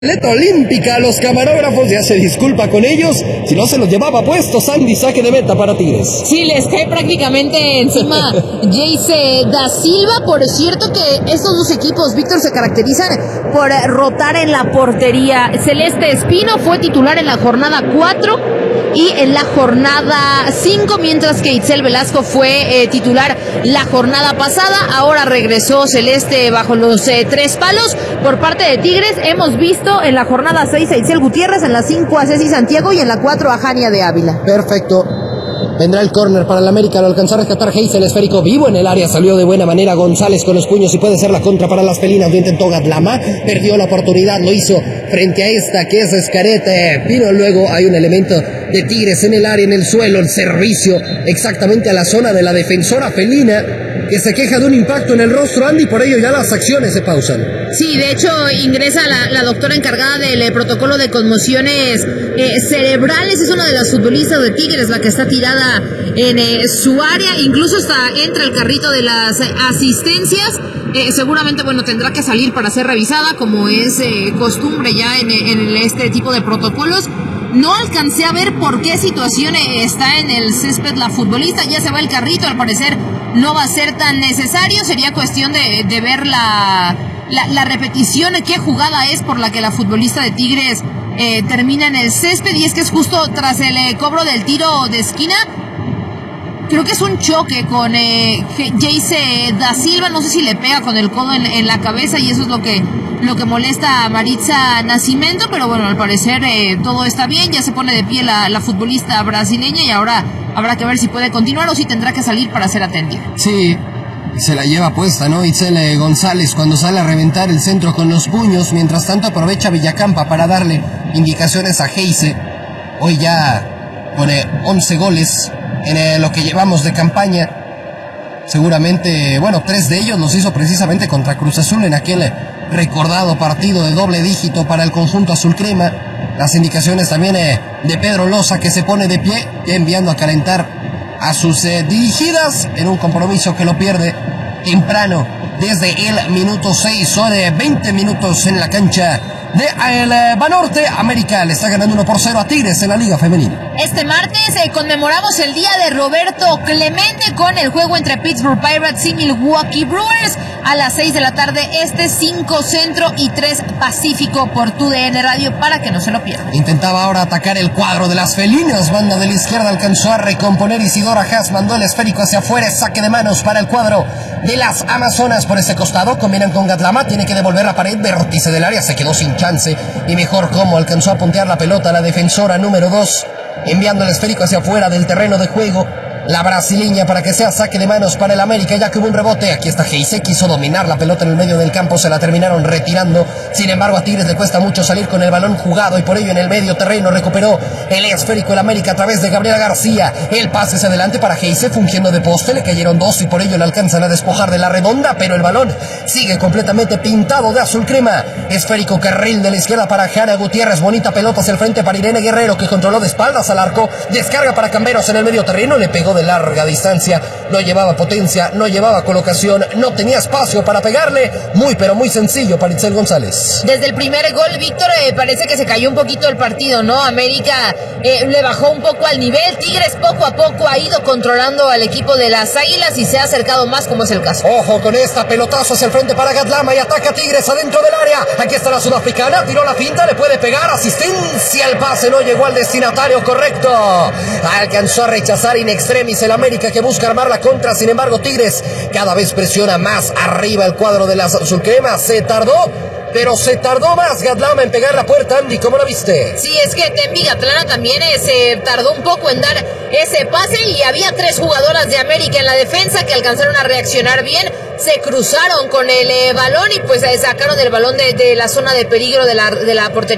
Atleta olímpica, los camarógrafos ya se disculpa con ellos si no se los llevaba puestos. Sandy, saque de meta para Tigres. Sí, les cae prácticamente encima Jayce da Silva. Por cierto que estos dos equipos, Víctor, se caracterizan por rotar en la portería. Celeste Espino fue titular en la jornada 4 y en la jornada 5, mientras que Itzel Velasco fue titular la jornada pasada. Ahora regresó Celeste bajo los 3 palos. Por parte de Tigres hemos visto en la jornada 6 a Itzel Gutiérrez, en la 5 a Ceci Santiago y en la 4 a Jania de Ávila. Perfecto. Vendrá el córner para el América, lo alcanzó a rescatar Hayes, el esférico vivo en el área, salió de buena manera González con los puños y puede ser la contra para las felinas. Lo intentó Gadlama, perdió la oportunidad, lo hizo frente a esta que es Escarete, pero luego hay un elemento de Tigres en el área, en el suelo, el servicio exactamente a la zona de la defensora felina, que se queja de un impacto en el rostro, Andy, por ello ya las acciones se pausan. Sí, de hecho ingresa la doctora encargada del protocolo de conmociones cerebrales. Es una de las futbolistas de Tigres la que está tirada en su área, incluso hasta entra el carrito de las asistencias. Seguramente, bueno, tendrá que salir para ser revisada, como es costumbre ya en este tipo de protocolos. No alcancé a ver por qué situación está en el césped la futbolista. Ya se va el carrito, al parecer no va a ser tan necesario. Sería cuestión de ver la repetición, qué jugada es por la que la futbolista de Tigres termina en el césped. Y es que es justo tras el cobro del tiro de esquina. Creo que es un choque con Jayce da Silva. No sé si le pega con el codo en la cabeza y eso es lo que molesta a Maritza Nascimento. Pero bueno, al parecer todo está bien. Ya se pone de pie la futbolista brasileña y ahora habrá que ver si puede continuar o si tendrá que salir para ser atendida. Sí, se la lleva puesta, ¿no? Itzel González cuando sale a reventar el centro con los puños. Mientras tanto aprovecha Villacampa para darle indicaciones a Jayce. Hoy ya pone 11 goles en lo que llevamos de campaña. Seguramente, bueno, 3 de ellos los hizo precisamente contra Cruz Azul en aquel recordado partido de doble dígito para el conjunto azul crema. Las indicaciones también de Pedro Loza, que se pone de pie, ya enviando a calentar a sus dirigidas en un compromiso que lo pierde temprano desde el minuto 6. Son 20 minutos en la cancha de el Banorte. América le está ganando 1-0 a Tigres en la Liga Femenina. Este martes conmemoramos el día de Roberto Clemente con el juego entre Pittsburgh Pirates y Milwaukee Brewers a las 6 de la tarde, 5 Centro y 3 Pacífico por TUDN Radio para que no se lo pierdan. Intentaba ahora atacar el cuadro de las felinas, banda de la izquierda, alcanzó a recomponer Isidora Haas, mandó el esférico hacia afuera, saque de manos para el cuadro de las Amazonas por ese costado, combinan con Gadlama, tiene que devolver la pared, vértice del área, se quedó sin chance y mejor como alcanzó a puntear la pelota la defensora número 2, enviando el esférico hacia afuera del terreno de juego. La brasileña para que sea saque de manos para el América, ya que hubo un rebote. Aquí está Jayce, quiso dominar la pelota en el medio del campo, se la terminaron retirando. Sin embargo, a Tigres le cuesta mucho salir con el balón jugado y por ello en el medio terreno recuperó el esférico el América a través de Gabriela García. El pase hacia adelante para Jayce, fungiendo de poste, le cayeron 2 y por ello le alcanzan a despojar de la redonda, pero el balón sigue completamente pintado de azul crema. Esférico carril de la izquierda para Jana Gutiérrez, bonita pelota hacia el frente para Irene Guerrero, que controló de espaldas al arco, descarga para Camberos en el medio terreno, le pegó de larga distancia, no llevaba potencia, no llevaba colocación, no tenía espacio para pegarle. Muy pero muy sencillo para Itzel González. Desde el primer gol, Víctor, parece que se cayó un poquito el partido, ¿no? América le bajó un poco al nivel. Tigres poco a poco ha ido controlando al equipo de las Águilas y se ha acercado más, como es el caso. Ojo con esta, pelotazo hacia el frente para Gadlama y ataca Tigres adentro del área. Aquí está la sudafricana, tiró la finta, le puede pegar, asistencia, el pase no llegó al destinatario correcto. Alcanzó a rechazar in extremis el América, que busca armar la contra. Sin embargo, Tigres cada vez presiona más arriba el cuadro de las azulcremas. Se tardó, pero se tardó más Gadlama en pegar la puerta. Andy, ¿cómo la viste? Sí, es que Tembi Gatlana también se tardó un poco en dar ese pase y había 3 jugadoras de América en la defensa que alcanzaron a reaccionar bien. Se cruzaron con el balón y pues sacaron el balón de la zona de peligro de la portería